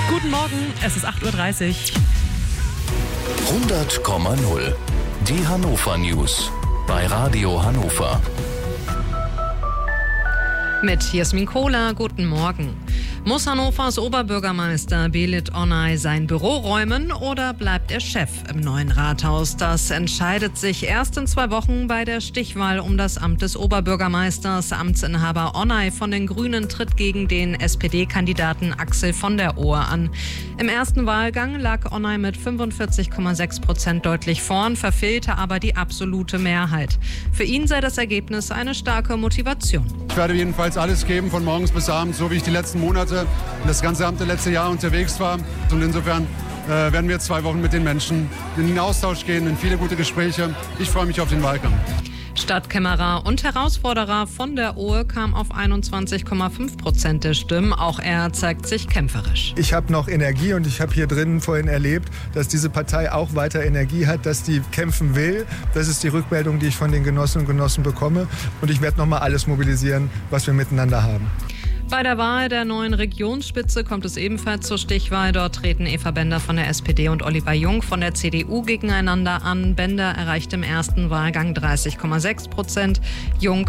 Guten Morgen, es ist 8:30 Uhr. 100,0. Die Hannover News bei Radio Hannover. Mit Jasmin Kohler, guten Morgen. Muss Hannovers Oberbürgermeister Belit Onay sein Büro räumen oder bleibt er Chef im neuen Rathaus? Das entscheidet sich erst in 2 Wochen bei der Stichwahl um das Amt des Oberbürgermeisters. Amtsinhaber Onay von den Grünen tritt gegen den SPD-Kandidaten Axel von der Ohe an. Im ersten Wahlgang lag Onay mit 45,6% deutlich vorn, verfehlte aber die absolute Mehrheit. Für ihn sei das Ergebnis eine starke Motivation. Ich werde jedenfalls alles geben, von morgens bis abends, so wie ich die letzten Monate und das ganze Amt der letzte Jahr unterwegs war. Und insofern werden wir 2 Wochen mit den Menschen in den Austausch gehen, in viele gute Gespräche. Ich freue mich auf den Wahlkampf. Stadtkämmerer und Herausforderer von der Ohe kam auf 21,5% der Stimmen. Auch er zeigt sich kämpferisch. Ich habe noch Energie und ich habe hier drinnen vorhin erlebt, dass diese Partei auch weiter Energie hat, dass die kämpfen will. Das ist die Rückmeldung, die ich von den Genossinnen und Genossen bekomme. Und ich werde nochmal alles mobilisieren, was wir miteinander haben. Bei der Wahl der neuen Regionsspitze kommt es ebenfalls zur Stichwahl. Dort treten Eva Bender von der SPD und Oliver Jung von der CDU gegeneinander an. Bender erreicht im ersten Wahlgang 30,6%, Jung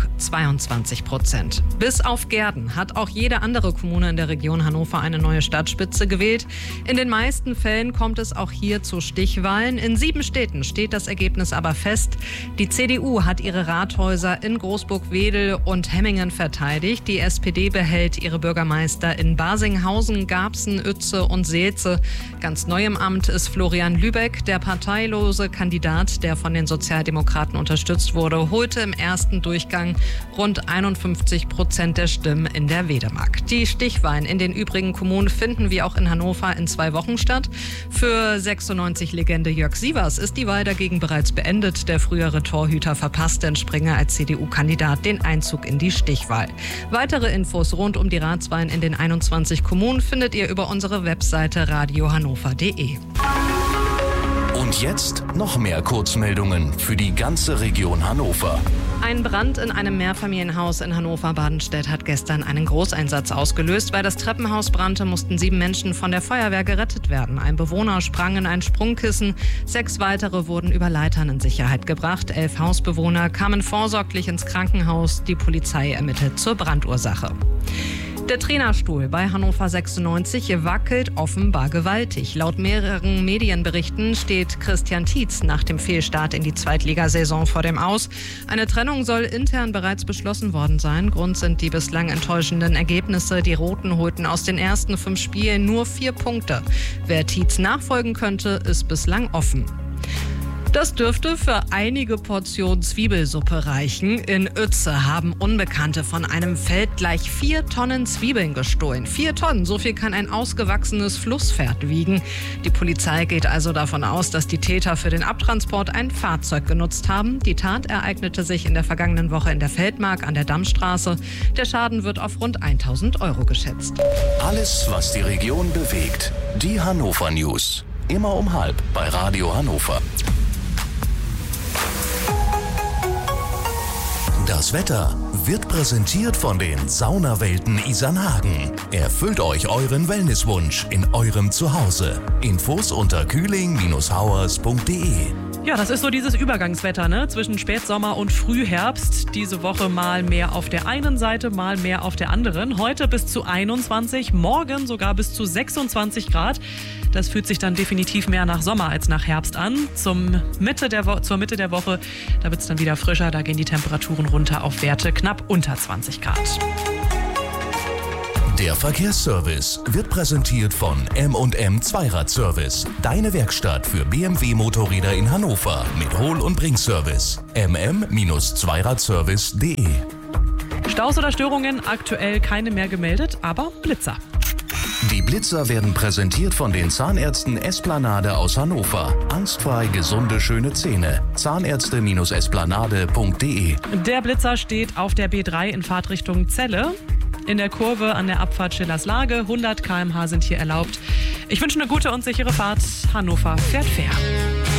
22%. Bis auf Gehrden hat auch jede andere Kommune in der Region Hannover eine neue Stadtspitze gewählt. In den meisten Fällen kommt es auch hier zu Stichwahlen. In 7 Städten steht das Ergebnis aber fest. Die CDU hat ihre Rathäuser in Großburg-Wedel und Hemmingen verteidigt. Die SPD behält ihre Bürgermeister in Barsinghausen, Garbsen, Uetze und Seelze. Ganz neu im Amt ist Florian Lübeck. Der parteilose Kandidat, der von den Sozialdemokraten unterstützt wurde, holte im ersten Durchgang rund 51% der Stimmen in der Wedemark. Die Stichwahlen in den übrigen Kommunen finden wie auch in Hannover in 2 Wochen statt. Für 96-Legende Jörg Sievers ist die Wahl dagegen bereits beendet. Der frühere Torhüter verpasste in Springer als CDU-Kandidat den Einzug in die Stichwahl. Weitere Infos rund um die Ratswahlen in den 21 Kommunen findet ihr über unsere Webseite radiohannover.de. Und jetzt noch mehr Kurzmeldungen für die ganze Region Hannover. Ein Brand in einem Mehrfamilienhaus in Hannover-Badenstedt hat gestern einen Großeinsatz ausgelöst. Weil das Treppenhaus brannte, mussten 7 Menschen von der Feuerwehr gerettet werden. Ein Bewohner sprang in ein Sprungkissen. 6 weitere wurden über Leitern in Sicherheit gebracht. 11 Hausbewohner kamen vorsorglich ins Krankenhaus. Die Polizei ermittelt zur Brandursache. Der Trainerstuhl bei Hannover 96 wackelt offenbar gewaltig. Laut mehreren Medienberichten steht Christian Tietz nach dem Fehlstart in die Zweitligasaison vor dem Aus. Eine Trennung soll intern bereits beschlossen worden sein. Grund sind die bislang enttäuschenden Ergebnisse. Die Roten holten aus den ersten 5 Spielen nur 4 Punkte. Wer Tietz nachfolgen könnte, ist bislang offen. Das dürfte für einige Portionen Zwiebelsuppe reichen. In Uetze haben Unbekannte von einem Feld gleich 4 Tonnen Zwiebeln gestohlen. 4 Tonnen, so viel kann ein ausgewachsenes Flusspferd wiegen. Die Polizei geht also davon aus, dass die Täter für den Abtransport ein Fahrzeug genutzt haben. Die Tat ereignete sich in der vergangenen Woche in der Feldmark an der Dammstraße. Der Schaden wird auf rund 1.000 € geschätzt. Alles, was die Region bewegt. Die Hannover News. Immer um 12:30 bei Radio Hannover. Das Wetter wird präsentiert von den Saunawelten Isernhagen. Erfüllt euch euren Wellnesswunsch in eurem Zuhause. Infos unter kühling-hauers.de. Ja, das ist so dieses Übergangswetter, ne? Zwischen Spätsommer und Frühherbst. Diese Woche mal mehr auf der einen Seite, mal mehr auf der anderen. Heute bis zu 21, morgen sogar bis zu 26 Grad. Das fühlt sich dann definitiv mehr nach Sommer als nach Herbst an. Zur Mitte der Woche, da wird es dann wieder frischer. Da gehen die Temperaturen runter auf Werte knapp unter 20 Grad. Der Verkehrsservice wird präsentiert von M&M Zweiradservice. Deine Werkstatt für BMW-Motorräder in Hannover mit Hol- und Bringservice. mm-zweiradservice.de. Staus oder Störungen aktuell keine mehr gemeldet, aber Blitzer. Die Blitzer werden präsentiert von den Zahnärzten Esplanade aus Hannover. Angstfrei gesunde, schöne Zähne. Zahnärzte-esplanade.de. Der Blitzer steht auf der B3 in Fahrtrichtung Celle. In der Kurve an der Abfahrt Schillerslage. 100 km/h sind hier erlaubt. Ich wünsche eine gute und sichere Fahrt. Hannover fährt fair.